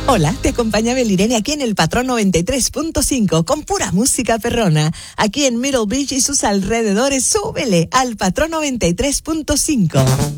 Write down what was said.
Hola, te acompaña Belirene aquí en el Patrón 93.5 con pura música perrona. Aquí en Middle Beach y sus alrededores, súbele al Patrón 93.5.